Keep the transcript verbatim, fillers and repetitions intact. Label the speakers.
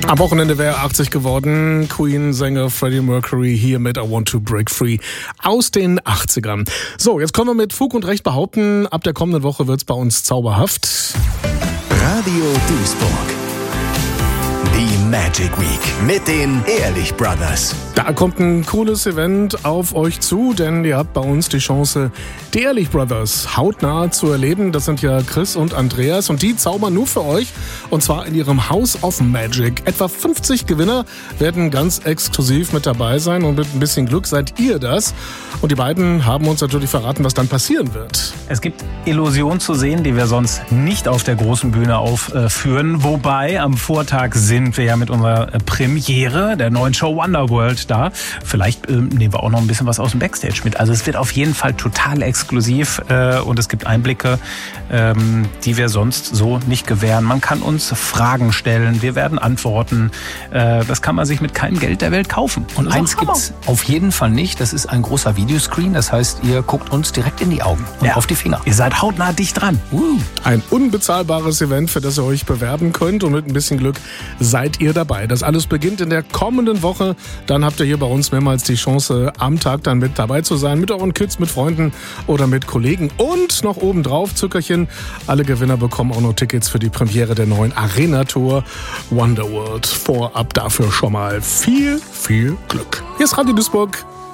Speaker 1: Am Wochenende wäre er achtzig geworden. Queen-Sänger Freddie Mercury hier mit I Want to Break Free aus den achtzigern. So, jetzt können wir mit Fug und Recht behaupten, ab der kommenden Woche wird's bei uns zauberhaft.
Speaker 2: Radio Duisburg. Die Magic Week mit den Ehrlich Brothers.
Speaker 1: Da kommt ein cooles Event auf euch zu, denn ihr habt bei uns die Chance, die Ehrlich Brothers hautnah zu erleben. Das sind ja Chris und Andreas und die zaubern nur für euch und zwar in ihrem House of Magic. Etwa fünfzig Gewinner werden ganz exklusiv mit dabei sein und mit ein bisschen Glück seid ihr das. Und die beiden haben uns natürlich verraten, was dann passieren wird.
Speaker 3: Es gibt Illusionen zu sehen, die wir sonst nicht auf der großen Bühne aufführen. Wobei am Vortag sind wir ja mit unserer Premiere der neuen Show Wonderworld da. Vielleicht äh, nehmen wir auch noch ein bisschen was aus dem Backstage mit. Also es wird auf jeden Fall total exklusiv äh, und es gibt Einblicke, ähm, die wir sonst so nicht gewähren. Man kann uns Fragen stellen, wir werden antworten. Äh, das kann man sich mit keinem Geld der Welt kaufen.
Speaker 4: Und eins gibt's auf jeden Fall nicht. Das ist ein großer Videoscreen. Das heißt, ihr guckt uns direkt in die Augen und
Speaker 3: ja.
Speaker 4: auf die Finger.
Speaker 3: Ihr seid hautnah dicht dran.
Speaker 1: Uh. Ein unbezahlbares Event, für das ihr euch bewerben könnt und mit ein bisschen Glück seid ihr dabei. Das alles beginnt in der kommenden Woche. Dann habt ihr hier bei uns mehrmals die Chance, am Tag dann mit dabei zu sein, mit euren Kids, mit Freunden oder mit Kollegen. Und noch obendrauf, Zuckerchen, alle Gewinner bekommen auch noch Tickets für die Premiere der neuen Arena-Tour Wonderworld. Vorab dafür schon mal viel, viel Glück. Hier ist Radio Duisburg.